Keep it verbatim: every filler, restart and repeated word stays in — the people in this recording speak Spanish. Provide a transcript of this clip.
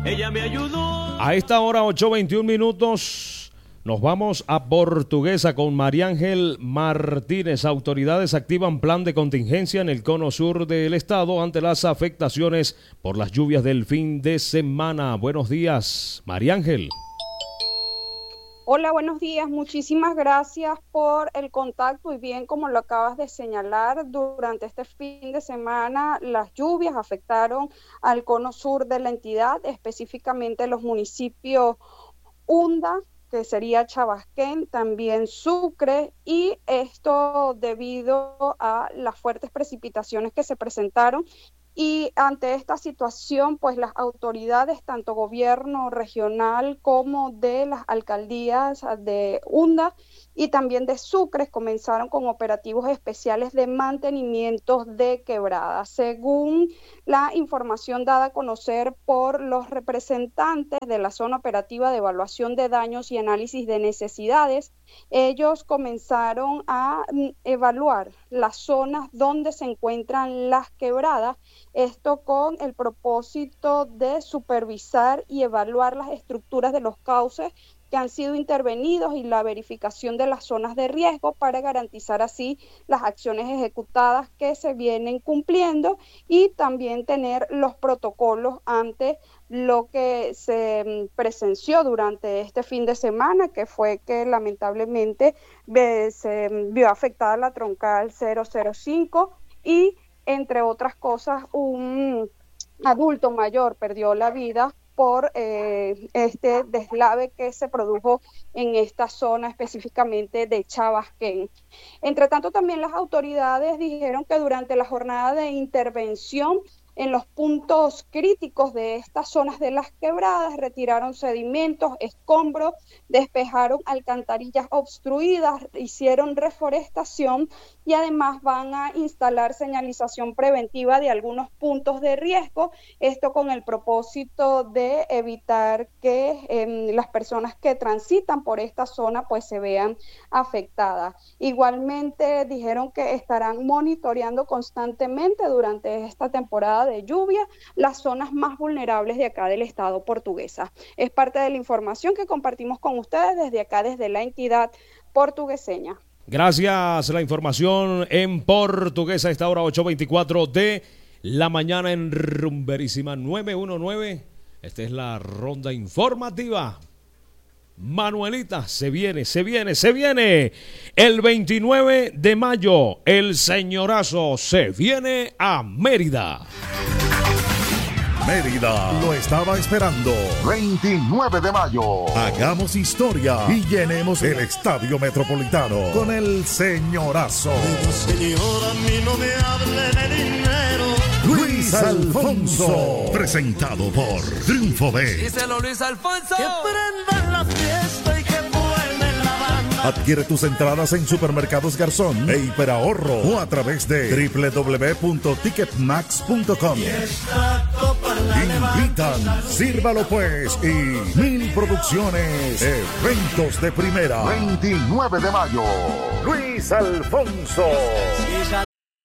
ella me ayudó. A esta hora, ocho veintiún minutos, nos vamos a Portuguesa con María Ángel Martínez. Autoridades activan plan de contingencia en el cono sur del estado ante las afectaciones por las lluvias del fin de semana. Buenos días, María Ángel. Hola, buenos días. Muchísimas gracias por el contacto y bien, como lo acabas de señalar, durante este fin de semana las lluvias afectaron al cono sur de la entidad, específicamente los municipios Unda, que sería Chabasquén, también Sucre, y esto debido a las fuertes precipitaciones que se presentaron. Y ante esta situación, pues las autoridades, tanto gobierno regional como de las alcaldías de Unda y también de Sucre, comenzaron con operativos especiales de mantenimiento de quebradas. Según la información dada a conocer por los representantes de la zona operativa de evaluación de daños y análisis de necesidades, ellos comenzaron a evaluar las zonas donde se encuentran las quebradas, esto con el propósito de supervisar y evaluar las estructuras de los cauces que han sido intervenidos y la verificación de las zonas de riesgo para garantizar así las acciones ejecutadas que se vienen cumpliendo y también tener los protocolos ante lo que se presenció durante este fin de semana, que fue que lamentablemente se vio afectada la troncal cero cero cinco y, entre otras cosas, un adulto mayor perdió la vida por eh, este deslave que se produjo en esta zona específicamente de Chabasquén. Entre tanto, también las autoridades dijeron que durante la jornada de intervención en los puntos críticos de estas zonas de las quebradas retiraron sedimentos, escombros, despejaron alcantarillas obstruidas, hicieron reforestación y además van a instalar señalización preventiva de algunos puntos de riesgo, esto con el propósito de evitar que eh, las personas que transitan por esta zona pues se vean afectadas. Igualmente dijeron que estarán monitoreando constantemente durante esta temporada de lluvia las zonas más vulnerables de acá del estado Portuguesa. Es parte de la información que compartimos con ustedes desde acá, desde la entidad portugueseña. Gracias, la información en Portuguesa a esta hora, ocho veinticuatro de la mañana en Rumberísima nueve diecinueve. Esta es la ronda informativa. Manuelita, se viene, se viene, se viene. El veintinueve de mayo, el señorazo se viene a Mérida. Mérida lo estaba esperando. veintinueve de mayo. Hagamos historia y llenemos el Estadio Metropolitano con el señorazo. Pero señor, a mí no me hable de dinero. Luis Alfonso, presentado por Triunfo B. Díselo, Luis Alfonso. Que prendan la fiesta y que vuelven la banda. Adquiere tus entradas en Supermercados Garzón e Hiperahorro o a través de doble u doble u doble u punto ticketmax punto com. Invitan, sírvalo pues y Mil Producciones, eventos de primera. veintinueve de mayo. Luis Alfonso.